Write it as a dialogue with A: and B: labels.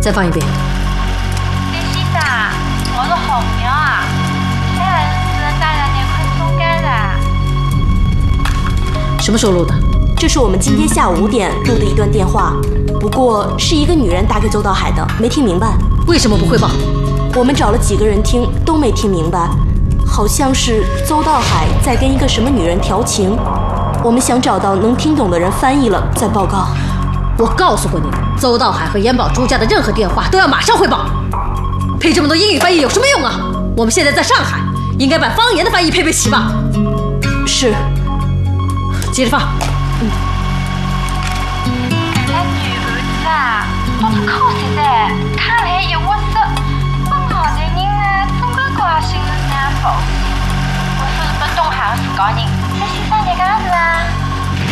A: 再放一遍。
B: 李先生，我是红苗啊，现在是大家那块中间的。
A: 什么时候录的？
C: 这是我们今天下午5点录的一段电话，不过是一个女人打给邹道海的，没听明白。
A: 为什么不汇报？
C: 我们找了几个人听，都没听明白，好像是邹道海在跟一个什么女人调情。我们想找到能听懂的人翻译了再报告。
A: 我告诉过你，邹道海和严宝珠家的任何电话都要马上汇报。配这么多英语翻译有什么用啊？我们现在在上海，应该把方言的翻译配备齐吧？
C: 是。
A: 接着放。
B: 那女儿子啊，到处考试的，看来一窝子，帮好的人呢，总归高兴难否？我是不懂行自家人。